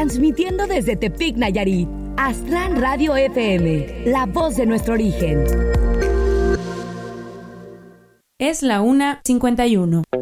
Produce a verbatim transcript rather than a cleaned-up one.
transmitiendo desde Tepic, Nayarit. Aztlán Radio F M, la voz de nuestro origen. Es la una cincuenta y uno.